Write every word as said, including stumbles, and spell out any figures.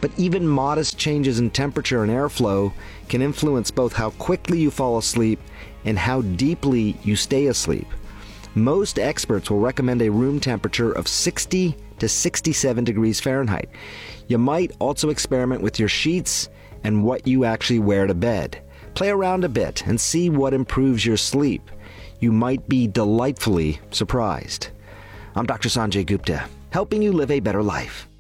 but even modest changes in temperature and airflow can influence both how quickly you fall asleep and how deeply you stay asleep. Most experts will recommend a room temperature of sixty to sixty-seven degrees Fahrenheit. You might also experiment with your sheets and what you actually wear to bed. Play around a bit and see what improves your sleep. You might be delightfully surprised. I'm Doctor Sanjay Gupta, helping you live a better life.